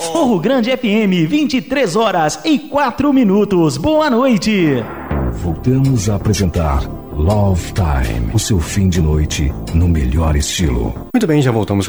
Morro Grande FM, 23 horas e 4 minutos. Boa noite. Voltamos a apresentar Love Time, o seu fim de noite no melhor estilo. Muito bem, já voltamos